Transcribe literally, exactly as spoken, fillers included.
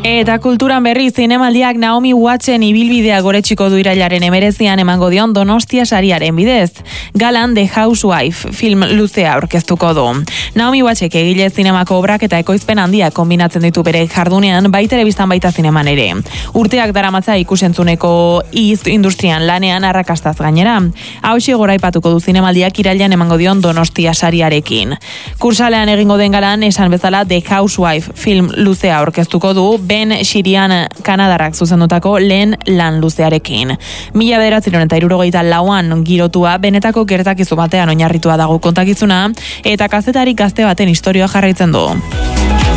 Eta kulturan berri zinemaldiak Naomi Wattsen ibilbidea goretxiko du irailaren hemeretzian emango dion Donostia sariaren bidez. Galan The Housewife film luzea aurkeztuko du. Naomi Wattsek egile zinemako obrak eta ekoizpen handia kombinatzen ditu bere jardunean, bai telebistan baita zineman ere. Urteak daramatza ikusentzuneko iz industrian lanean arrakastaz gainera. Hauxe goraipatuko du zinemaldiak irailean emango dion Donostia sariarekin. Kursalean egingo den Galan esan bezala The Housewife film luzea aurkeztuko du, Ben Shirian Kanadarrak zuzendutako lehen lan luzearekin. Mila bederatziehun eta hirurogeita lauan girotua benetako gertakizu batean oinarritua dago kontakizuna eta kazetari gazte baten istorioa jarraitzen du.